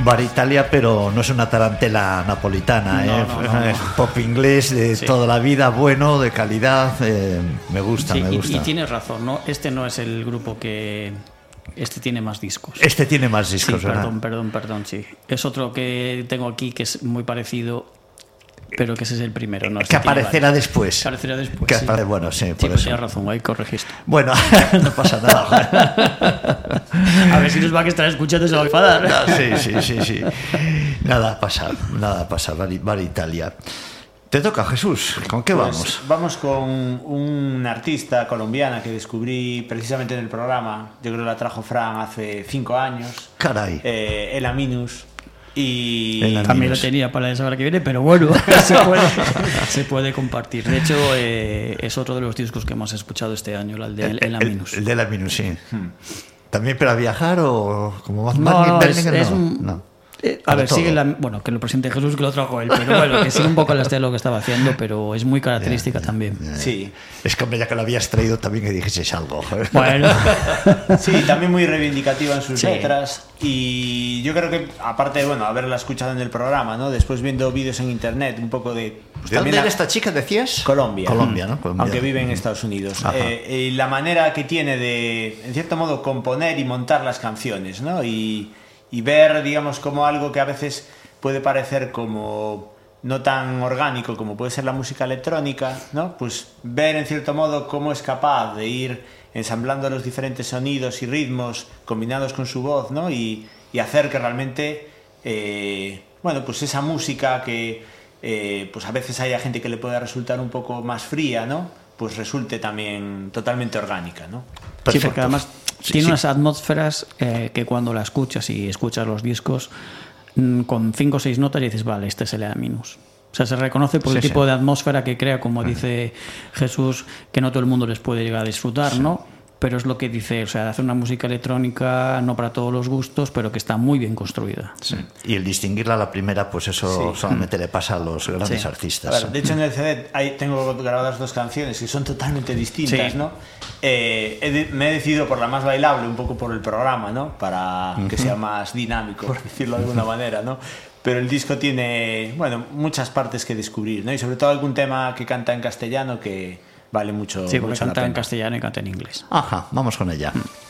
Bar Italia, pero no es una tarantela napolitana, No. Es pop inglés de toda la vida, bueno, de calidad, me gusta, Sí, me gusta. y tienes razón, ¿no? Este no es el grupo que... Este tiene más discos. Este tiene más discos, Sí, ¿verdad? perdón, sí. Es otro que tengo aquí que es muy parecido, pero que ese es el primero. No, que aparecerá después. Aparecerá después, Que sí. Bueno, sí, Sí, por pues eso. tienes razón, ahí corregiste. Bueno, no pasa nada. A ver si nos van a estar escuchando y se va a enfadar. No, sí. Nada pasa. Bar Italia. Te toca, Jesús. ¿Con qué vamos? Vamos con un artista colombiana que descubrí precisamente en el programa. Yo creo que la trajo Fran hace 5 años. Caray. Ela Minus. Y Ela También Minus. lo tenía para la semana que viene, pero bueno, se puede compartir. De hecho, es otro de los discos que hemos escuchado este año, el de Ela Minus. El de la Minus, sí. ¿También para viajar o como más No, Berninger? es No, un... no. A Para ver, sigue todo. bueno, que lo presente Jesús, que lo trajo él, pero bueno, que sigue un poco la estela de lo que estaba haciendo, pero es muy característica también. sí. Es que ya que lo habías traído también que dijeses algo. Bueno, Sí, también muy reivindicativa en sus Sí. letras. Y yo creo que, aparte de haberla escuchado en el programa, ¿no? Después viendo vídeos en internet, un poco de. Pues, ¿De dónde era esta chica, decías? Colombia. Colombia, ¿no? Colombia. Aunque vive en Estados Unidos. Ajá. Y la manera que tiene de, en cierto modo, componer y montar las canciones, ¿no? Y ver, digamos, como algo que a veces puede parecer como no tan orgánico como puede ser la música electrónica, ¿no? Pues ver, en cierto modo, cómo es capaz de ir ensamblando los diferentes sonidos y ritmos combinados con su voz, ¿no? Y hacer que realmente, pues esa música que pues a veces haya gente que le pueda resultar un poco más fría, ¿no? Pues resulte también totalmente orgánica, ¿no? sí, Perfecto. porque además Sí, tiene sí. unas atmósferas que cuando la escuchas y escuchas los discos, con 5 o 6 notas y dices, vale, este es el A minus. O sea, se reconoce por el Sí, tipo sí. de atmósfera que crea, como dice Jesús, que no todo el mundo les puede llegar a disfrutar, ¿no? Pero es lo que dice, o sea, hace una música electrónica no para todos los gustos, pero que está muy bien construida. Sí. Y el distinguirla a la primera, pues eso Sí. solamente le pasa a los grandes Sí. artistas. A ver, de hecho, en el CD tengo grabadas 2 canciones que son totalmente distintas, Sí. ¿no? Me he decidido por la más bailable, un poco por el programa, ¿no? Para que sea más dinámico, por decirlo de alguna manera, ¿no? Pero el disco tiene, muchas partes que descubrir, ¿no? Y sobre todo algún tema que canta en castellano que vale mucho, Sí, porque mucho la canta en pena. castellano y canta en inglés. Ajá, vamos con ella.